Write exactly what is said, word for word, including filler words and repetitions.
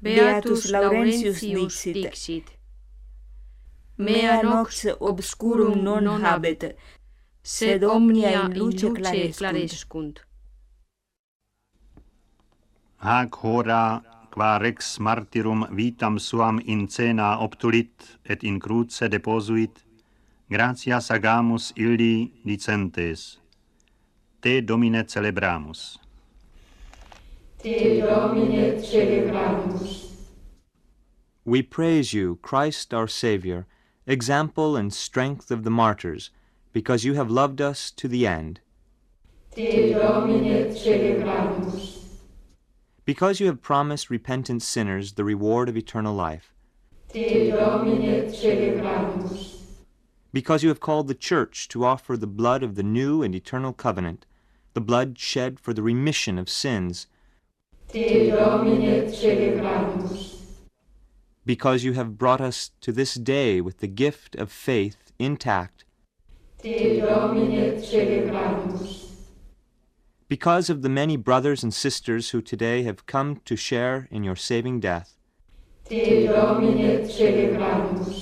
Beatus Laurentius dixit. Mea nox obscurum non habet, sed omnia in luce clarescunt. Hac hora, qua rex martyrum vitam suam in cena obtulit et in cruce deposuit, gratias agamus illi dicentes. Te, Domine, celebramus. Te, Domine, celebramus. We praise you, Christ our Saviour, example and strength of the martyrs, because you have loved us to the end. Te, Domine, celebramus. Because you have promised repentant sinners the reward of eternal life. Te, Domine, celebramus. Because you have called the Church to offer the blood of the new and eternal covenant, the blood shed for the remission of sins. Te, Domine, celebramus. Because you have brought us to this day with the gift of faith intact. Te, Domine, celebramus. Because of the many brothers and sisters who today have come to share in your saving death. Te, Domine, celebramus.